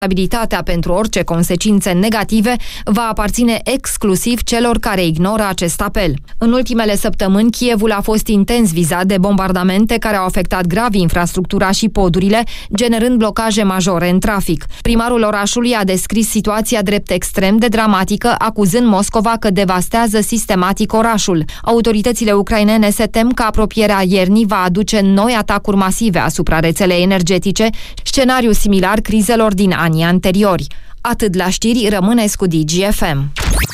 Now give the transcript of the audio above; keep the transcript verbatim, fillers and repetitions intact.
Responsabilitatea pentru orice consecințe negative va aparține exclusiv celor care ignoră acest apel. În ultimele săptămâni, Kievul a fost intens vizat de bombardamente care au afectat grav infrastructura și podurile, generând blocaje majore în trafic. Primarul orașului a descris situația drept extrem de dramatică, acuzând Moscova că devastează sistematic orașul. Autoritățile ucrainene se tem că apropierea iernii va aduce noi atacuri masive asupra rețelei energetice, scenariu similar crizelor din anii anteriori. Atât la știri, rămâneți cu Digi F M.